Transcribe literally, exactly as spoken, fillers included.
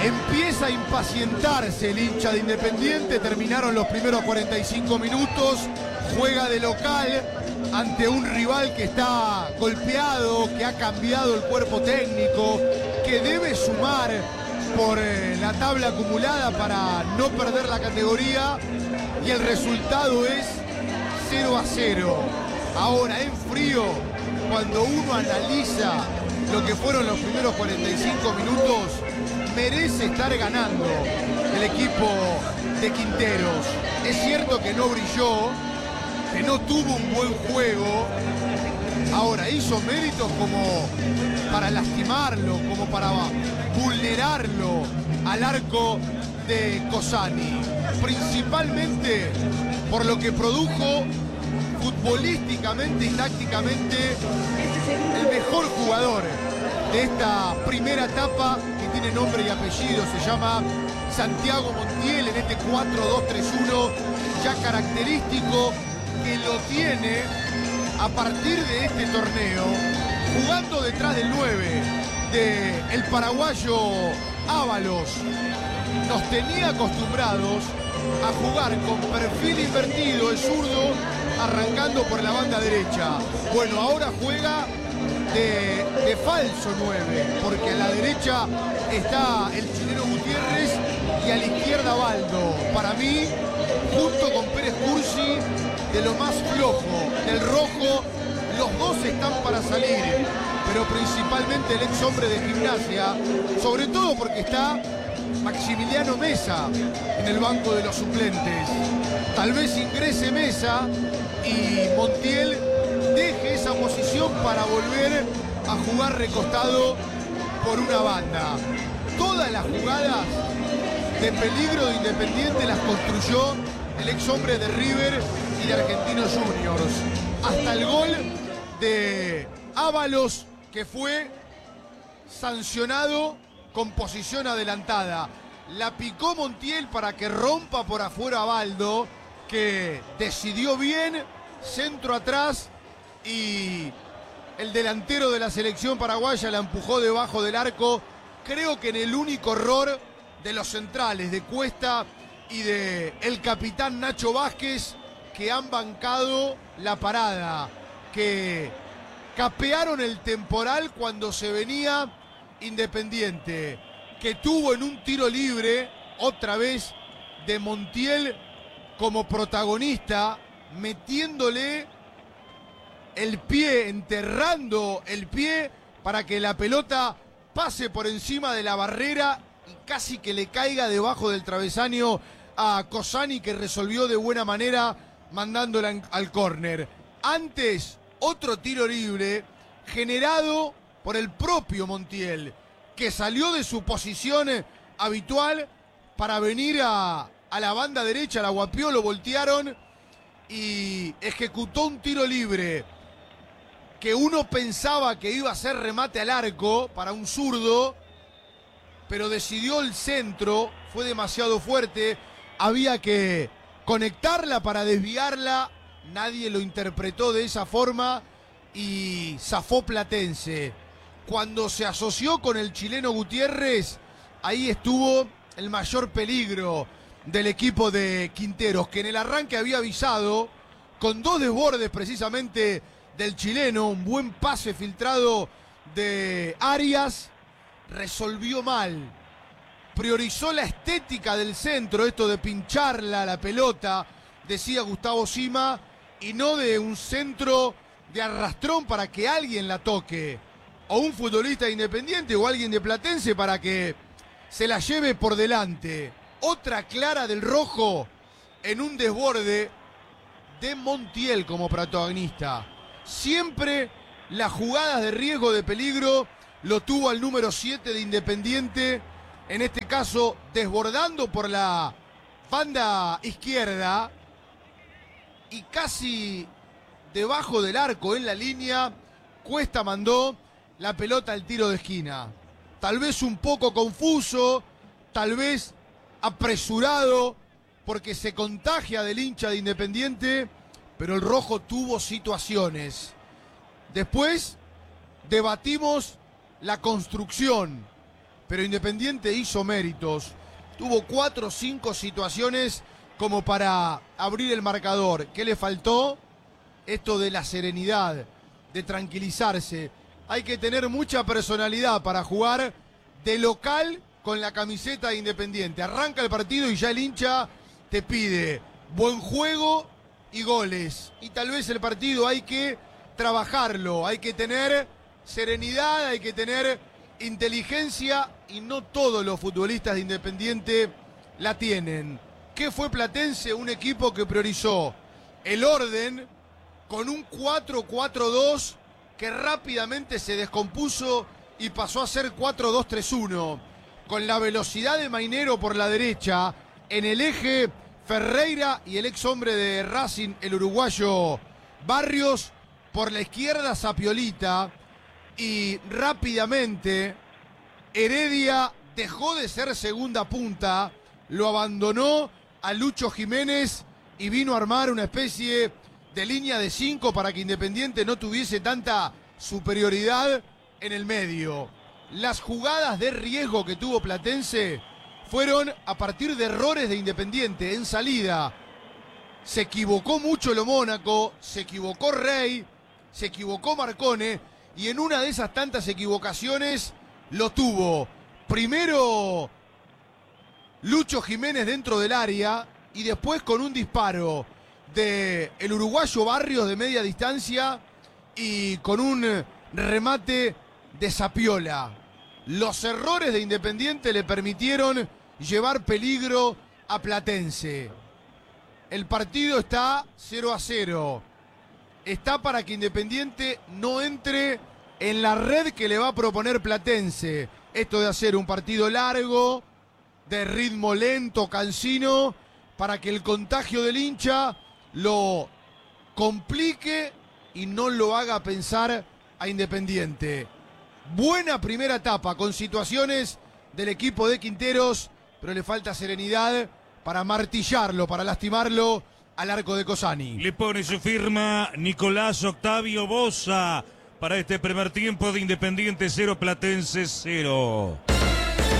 Empieza a impacientarse el hincha de Independiente, terminaron los primeros cuarenta y cinco minutos, juega de local ante un rival que está golpeado, que ha cambiado el cuerpo técnico, que debe sumar por eh, la tabla acumulada para no perder la categoría, y el resultado es cero a cero. Ahora, en frío, cuando uno analiza lo que fueron los primeros cuarenta y cinco minutos, merece estar ganando el equipo de Quinteros. Es cierto que no brilló, que no tuvo un buen juego. Ahora, hizo méritos como para lastimarlo, como para vulnerarlo al arco de Cossani. Principalmente por lo que produjo futbolísticamente y tácticamente el mejor jugador de esta primera etapa, que tiene nombre y apellido, se llama Santiago Montiel, en este cuatro dos tres uno ya característico, que lo tiene a partir de este torneo, jugando detrás del nueve del paraguayo Ábalos. Nos tenía acostumbrados a jugar con perfil invertido, el zurdo arrancando por la banda derecha. Bueno, ahora juega de, de falso nueve, porque a la derecha está el chileno Gutiérrez y a la izquierda Baldo. Para mí, junto con Pérez Cursi, de lo más flojo, del rojo, los dos están para salir, pero principalmente el ex hombre de Gimnasia, sobre todo porque está Maximiliano Mesa en el banco de los suplentes. Tal vez ingrese Mesa y Montiel deje esa posición para volver a jugar recostado por una banda. Todas las jugadas de peligro de Independiente las construyó el ex hombre de River y de Argentinos Juniors. Hasta el gol de Ábalos, que fue sancionado con posición adelantada. La picó Montiel para que rompa por afuera a Baldo, que decidió bien, centro atrás, y el delantero de la selección paraguaya la empujó debajo del arco. Creo que en el único error de los centrales, de Cuesta y de el capitán Nacho Vázquez, que han bancado la parada, que capearon el temporal cuando se venía Independiente, que tuvo en un tiro libre, otra vez de Montiel como protagonista, metiéndole el pie, enterrando el pie para que la pelota pase por encima de la barrera y casi que le caiga debajo del travesaño a Cossani, que resolvió de buena manera mandándola en, al córner. Antes, otro tiro libre generado por el propio Montiel, que salió de su posición habitual para venir a, a la banda derecha, la guapió, lo voltearon y ejecutó un tiro libre que uno pensaba que iba a ser remate al arco para un zurdo, pero decidió el centro, fue demasiado fuerte, había que conectarla para desviarla, nadie lo interpretó de esa forma y zafó Platense. Cuando se asoció con el chileno Gutiérrez, ahí estuvo el mayor peligro del equipo de Quinteros, que en el arranque había avisado con dos desbordes precisamente del chileno, un buen pase filtrado de Arias, resolvió mal, priorizó la estética del centro, esto de pincharla a la pelota, decía Gustavo Sima, y no de un centro de arrastrón para que alguien la toque, o un futbolista independiente o alguien de Platense para que se la lleve por delante. Otra clara del rojo en un desborde de Montiel como protagonista. Siempre las jugadas de riesgo, de peligro, lo tuvo al número siete de Independiente, en este caso desbordando por la banda izquierda y casi debajo del arco en la línea. Cuesta mandó la pelota al tiro de esquina. Tal vez un poco confuso, tal vez apresurado, porque se contagia del hincha de Independiente, pero el rojo tuvo situaciones. Después debatimos la construcción, pero Independiente hizo méritos. Tuvo cuatro o cinco situaciones como para abrir el marcador. ¿Qué le faltó? Esto de la serenidad, de tranquilizarse. Hay que tener mucha personalidad para jugar de local con la camiseta de Independiente. Arranca el partido y ya el hincha te pide buen juego y goles. Y tal vez el partido hay que trabajarlo, hay que tener serenidad, hay que tener inteligencia, y no todos los futbolistas de Independiente la tienen. ¿Qué fue Platense? Un equipo que priorizó el orden con un cuatro cuatro dos que rápidamente se descompuso y pasó a ser cuatro dos tres uno. Con la velocidad de Mainero por la derecha, en el eje Ferreira y el ex hombre de Racing, el uruguayo Barrios, por la izquierda Sapiolita, y rápidamente Heredia dejó de ser segunda punta, lo abandonó a Lucho Jiménez y vino a armar una especie de línea de cinco para que Independiente no tuviese tanta superioridad en el medio. Las jugadas de riesgo que tuvo Platense fueron a partir de errores de Independiente en salida. Se equivocó mucho lo Mónaco, se equivocó Rey, se equivocó Marcone, y en una de esas tantas equivocaciones lo tuvo primero Lucho Jiménez dentro del área, y después con un disparo de el uruguayo Barrios de media distancia y con un remate de Sapiola. Los errores de Independiente le permitieron llevar peligro a Platense. El partido está cero a cero. Está para que Independiente no entre en la red que le va a proponer Platense. Esto de hacer un partido largo, de ritmo lento, cansino, para que el contagio del hincha lo complique y no lo haga pensar a Independiente. Buena primera etapa con situaciones del equipo de Quinteros, pero le falta serenidad para martillarlo, para lastimarlo al arco de Cosani. Le pone su firma Nicolás Octavio Boza para este primer tiempo de Independiente cero, Platense cero.